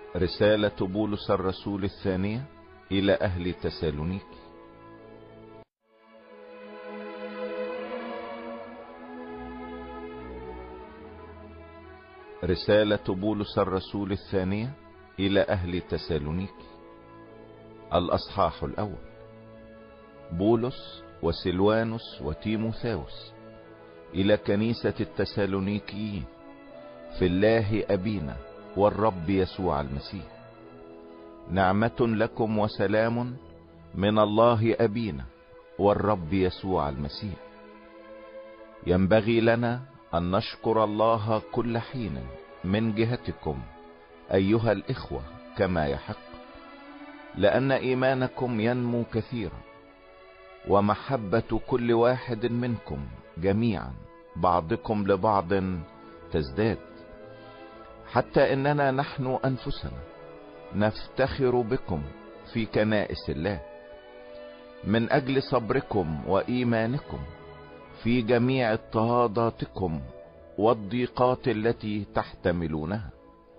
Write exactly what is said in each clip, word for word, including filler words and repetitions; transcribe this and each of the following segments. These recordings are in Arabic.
رسالة بولس الرسول الثانية إلى أهل تسالونيكي. رسالة بولس الرسول الثانية إلى أهل تسالونيكي. الأصحاح الأول. بولس وسلوانوس وتيموثاوس إلى كنيسة التسالونيكيين في الله أبينا والرب يسوع المسيح، نعمة لكم وسلام من الله أبينا والرب يسوع المسيح. ينبغي لنا أن نشكر الله كل حين من جهتكم أيها الإخوة كما يحق، لأن إيمانكم ينمو كثيرا، ومحبة كل واحد منكم جميعا بعضكم لبعض تزداد، حتى إننا نحن أنفسنا نفتخر بكم في كنائس الله من أجل صبركم وإيمانكم في جميع اضطهاداتكم والضيقات التي تحتملونها،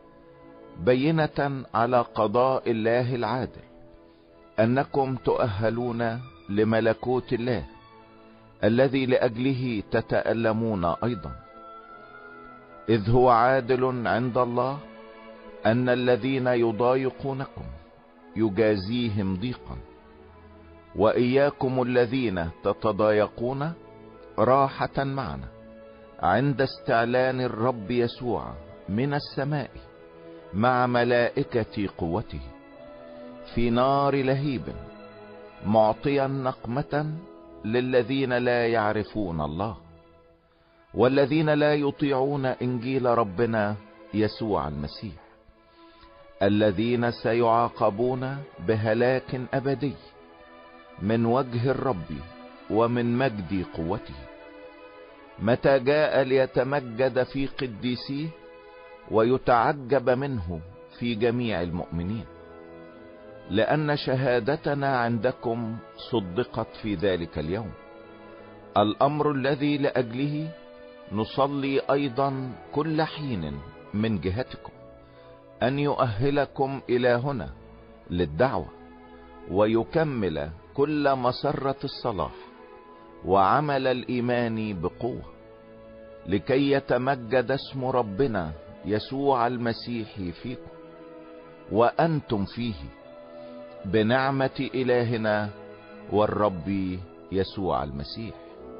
بينة على قضاء الله العادل أنكم تؤهلون لملكوت الله الذي لأجله تتألمون أيضا. إذ هو عادل عند الله أن الذين يضايقونكم يجازيهم ضيقا، وإياكم الذين تتضايقون راحة معنا عند استعلان الرب يسوع من السماء مع ملائكة قوته في نار لهيب، معطيا نقمة للذين لا يعرفون الله والذين لا يطيعون إنجيل ربنا يسوع المسيح، الذين سيعاقبون بهلاك أبدي من وجه الرب ومن مجد قوته، متى جاء ليتمجد في قديسيه ويتعجب منه في جميع المؤمنين، لأن شهادتنا عندكم صدقت في ذلك اليوم، الأمر الذي لأجله نصلي أيضا كل حين من جهتكم، أن يؤهلكم إلى هنا للدعوة، ويكمل كل مسرة الصلاح وعمل الإيمان بقوة، لكي يتمجد اسم ربنا يسوع المسيح فيكم وأنتم فيه، بنعمة إلهنا والرب يسوع المسيح.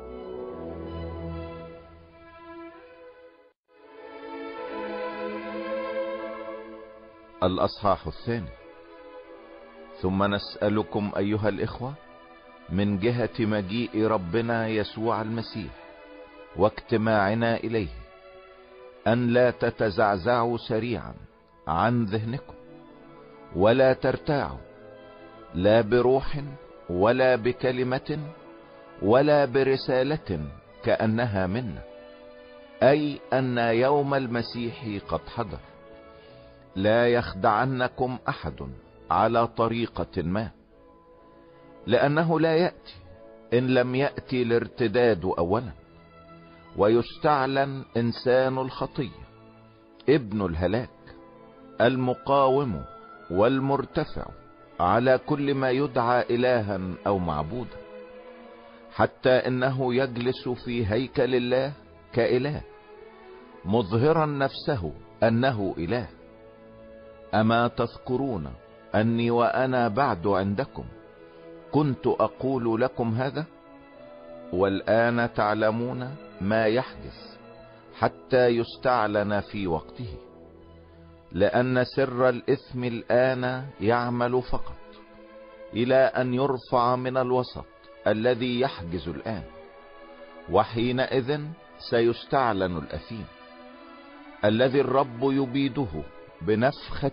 الأصحاح الثاني. ثم نسألكم أيها الإخوة من جهة مجيء ربنا يسوع المسيح واجتماعنا إليه، أن لا تتزعزعوا سريعا عن ذهنكم، ولا ترتاعوا، لا بروح ولا بكلمة ولا برسالة كأنها منا، أي أن يوم المسيح قد حضر. لا يخدعنكم أحد على طريقة ما، لأنه لا يأتي إن لم يأتي الارتداد أولا، ويستعلن إنسان الخطية ابن الهلاك المقاوم والمرتفع على كل ما يدعى إلها أو معبودا، حتى إنه يجلس في هيكل الله كإله، مظهرا نفسه أنه إله. أما تذكرون أني وأنا بعد عندكم كنت أقول لكم هذا؟ والآن تعلمون ما يحدث حتى يستعلن في وقته، لأن سر الإثم الآن يعمل فقط إلى أن يرفع من الوسط الذي يحجز الآن، وحينئذ سيستعلن الأثيم الذي الرب يبيده بنفخة